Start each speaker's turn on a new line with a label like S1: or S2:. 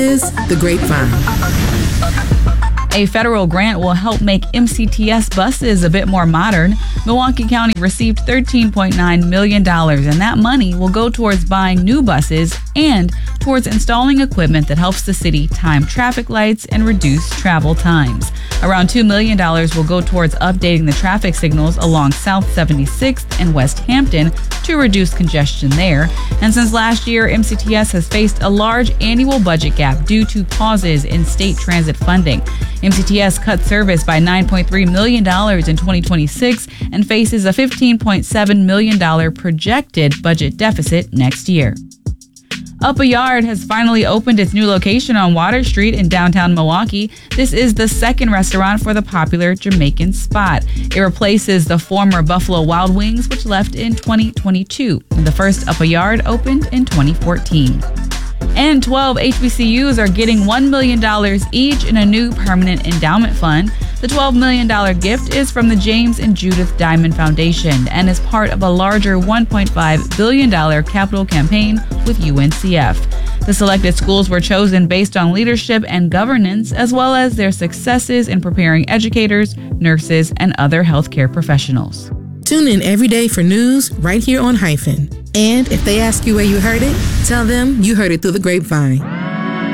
S1: is The Grapevine.
S2: A federal grant will help make MCTS buses a bit more modern. Milwaukee County received $13.9 million, and that money will go towards buying new buses and towards installing equipment that helps the city time traffic lights and reduce travel times. Around $2 million will go towards updating the traffic signals along South 76th and West Hampton to reduce congestion there. And since last year, MCTS has faced a large annual budget gap due to pauses in state transit funding. MCTS cut service by $9.3 million in 2026 and faces a $15.7 million projected budget deficit next year. Up a Yard has finally opened its new location on Water Street in downtown Milwaukee. This is the second restaurant for the popular Jamaican spot. It replaces the former Buffalo Wild Wings, which left in 2022. The first Up a Yard opened in 2014. And 12 HBCUs are getting $1 million each in a new permanent endowment fund. The $12 million gift is from the James and Judith Diamond Foundation and is part of a larger $1.5 billion capital campaign with UNCF. The selected schools were chosen based on leadership and governance, as well as their successes in preparing educators, nurses, and other healthcare professionals.
S1: Tune in every day for news right here on Hyphen. And if they ask you where you heard it, tell them you heard it through the grapevine.